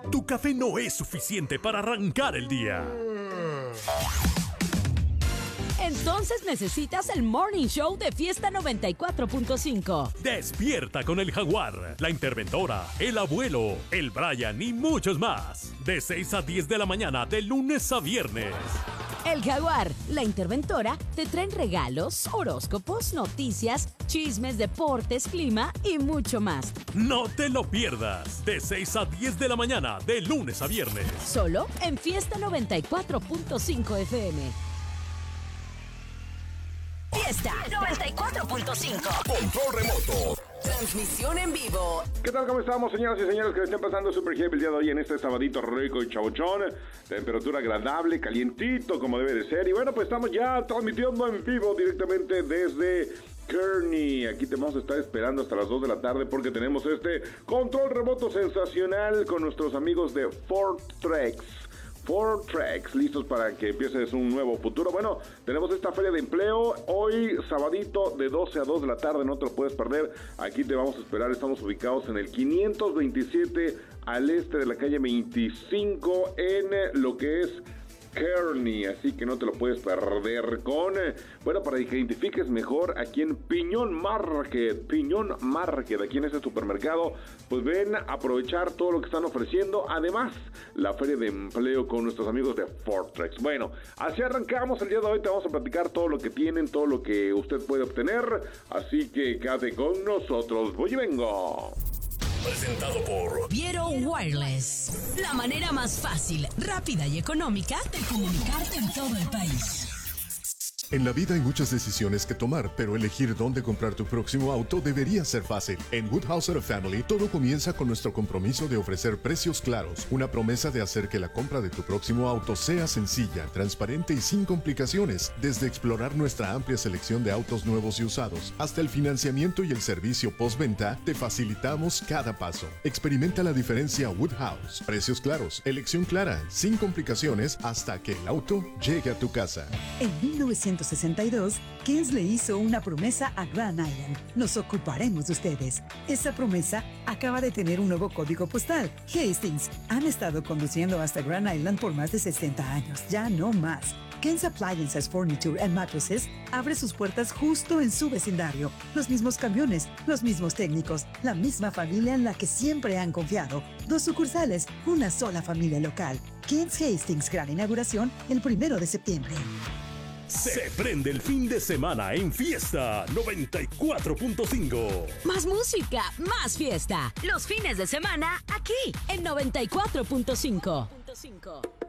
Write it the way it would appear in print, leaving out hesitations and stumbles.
tu café no es suficiente para arrancar el día. Entonces necesitas el Morning Show de Fiesta 94.5. Despierta con el Jaguar, la interventora, el abuelo, el Brian y muchos más. De 6 a 10 de la mañana, de lunes a viernes. El Jaguar, la interventora, te traen regalos, horóscopos, noticias, chismes, deportes, clima y mucho más. No te lo pierdas. De 6 a 10 de la mañana, de lunes a viernes. Solo en Fiesta 94.5 FM. Fiesta 94.5. Control remoto. Transmisión en vivo. ¿Qué tal? ¿Cómo estamos, señoras y señores? Que estén pasando super heavy el día de hoy en este sabadito rico y chabochón. Temperatura agradable, calientito, como debe de ser. Y bueno, pues estamos ya transmitiendo en vivo directamente desde Kearney. Aquí te vamos a estar esperando hasta las 2 de la tarde porque tenemos este control remoto sensacional con nuestros amigos de Fortrex, listos para que empieces un nuevo futuro. Bueno, tenemos esta feria de empleo hoy, sabadito, de 12 a 2 de la tarde, no te lo puedes perder. Aquí te vamos a esperar, estamos ubicados en el 527 al este de la calle 25 en lo que es Kearney, así que no te lo puedes perder bueno, para que identifiques mejor aquí en Piñón Market, aquí en este supermercado, pues ven a aprovechar todo lo que están ofreciendo, además, la feria de empleo con nuestros amigos de Fortrex. Bueno, así arrancamos el día de hoy, te vamos a platicar todo lo que tienen, todo lo que usted puede obtener, así que quédate con nosotros, voy y vengo. Presentado por Viero Wireless. La manera más fácil, rápida y económica de comunicarte en todo el país. En la vida hay muchas decisiones que tomar, pero elegir dónde comprar tu próximo auto debería ser fácil. En Woodhouse Auto Family todo comienza con nuestro compromiso de ofrecer precios claros, una promesa de hacer que la compra de tu próximo auto sea sencilla, transparente y sin complicaciones, desde explorar nuestra amplia selección de autos nuevos y usados, hasta el financiamiento y el servicio postventa, te facilitamos cada paso. Experimenta la diferencia Woodhouse. Precios claros, elección clara, sin complicaciones, hasta que el auto llegue a tu casa. En 1962, Keynes le hizo una promesa a Grand Island. Nos ocuparemos de ustedes. Esa promesa acaba de tener un nuevo código postal. Hastings. Han estado conduciendo hasta Grand Island por más de 60 años. Ya no más. Keynes Appliances, Furniture and Mattresses abre sus puertas justo en su vecindario. Los mismos camiones, los mismos técnicos, la misma familia en la que siempre han confiado. 2 sucursales, una sola familia local. Keynes Hastings, gran inauguración el 1 de septiembre. Se prende el fin de semana en Fiesta 94.5. Más música, más fiesta. Los fines de semana aquí en 94.5.